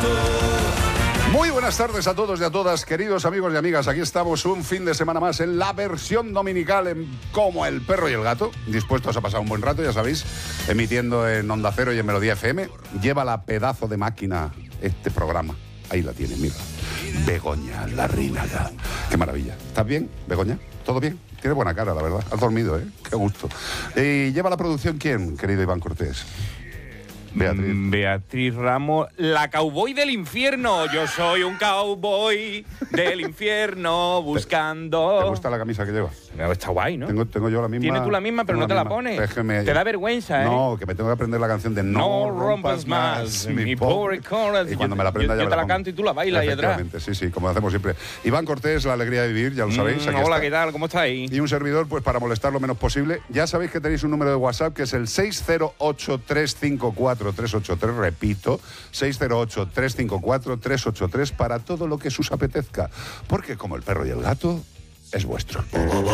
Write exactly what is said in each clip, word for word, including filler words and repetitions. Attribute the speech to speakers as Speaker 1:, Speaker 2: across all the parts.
Speaker 1: Muy buenas tardes a todos y a todas, queridos amigos y amigas. Aquí estamos un fin de semana más en la versión dominical en Como el Perro y el Gato. Dispuestos a pasar un buen rato, ya sabéis, emitiendo en Onda Cero y en Melodía F M. Lleva la pedazo de máquina este programa. Ahí la tiene, mira. Begoña Larrinaga. Qué maravilla. ¿Estás bien, Begoña? ¿Todo bien? Tiene buena cara, la verdad. Has dormido, ¿eh? Qué gusto. ¿Y lleva la producción quién, querido Iván Cortés?
Speaker 2: Beatriz. Beatriz Ramos, la cowboy del infierno. Yo soy un cowboy del infierno buscando...
Speaker 1: ¿Te, te gusta la camisa que llevas?
Speaker 2: Está guay, ¿no?
Speaker 1: Tengo, tengo yo la misma.
Speaker 2: Tienes tú la misma, pero no te la
Speaker 1: misma.
Speaker 2: pones.
Speaker 1: Déjeme,
Speaker 2: te da vergüenza, ¿eh?
Speaker 1: No, que me tengo que aprender la canción de No,
Speaker 2: no rompas más, mi pobre corazón.
Speaker 1: Y cuando me la aprenda
Speaker 2: yo,
Speaker 1: ya
Speaker 2: yo
Speaker 1: me
Speaker 2: te la
Speaker 1: pongo.
Speaker 2: canto y tú la bailas ahí atrás.
Speaker 1: Sí, sí, como hacemos siempre. Iván Cortés, la alegría de vivir, ya lo sabéis.
Speaker 2: Mm,
Speaker 1: aquí
Speaker 2: hola,
Speaker 1: está.
Speaker 2: ¿qué tal? ¿Cómo estáis?
Speaker 1: Y un servidor, pues para molestar lo menos posible. Ya sabéis que tenéis un número de WhatsApp que es el seis cero ocho, tres cinco cuatro, tres ocho tres, repito, seis cero ocho, tres cinco cuatro, tres ocho tres para todo lo que os apetezca. Porque como el perro y el gato, es vuestro.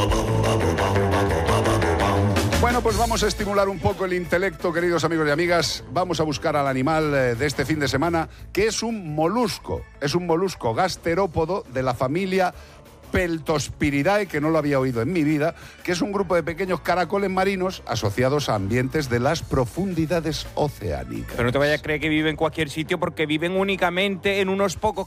Speaker 1: Bueno, pues vamos a estimular un poco el intelecto, queridos amigos y amigas. Vamos a buscar al animal de este fin de semana, que es un molusco. Es un molusco gasterópodo de la familia Peltospiridae, que no lo había oído en mi vida, que es un grupo de pequeños caracoles marinos asociados a ambientes de las profundidades oceánicas.
Speaker 2: Pero no te vayas a creer que viven en cualquier sitio, porque viven únicamente en unos pocos